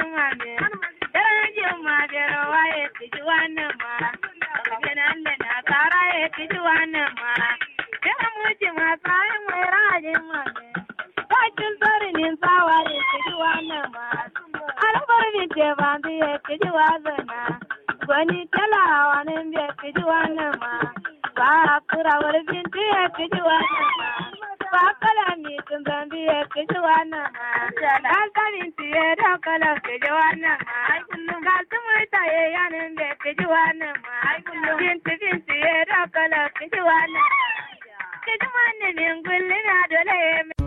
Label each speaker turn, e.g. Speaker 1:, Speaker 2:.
Speaker 1: mame daraja ma bero waye kiji wannan ma kenan da na tsara ya kiji wannan ma da muji ma sai mai rajin mame kacin sarinin saware kiji wannan ma albarbi te bandi ya kiji wazana gwani talawa nan biya kiji wannan ma ba kura warbin te ya kiji wannan ma ba kala mi tun zambi ya kiji wannan ma kalkamin tiye da kala kiji wannan ma kaltu mai taye yanin da kiji wannan ma binti ya da kala kiji wannan kiji wannan min gullina dole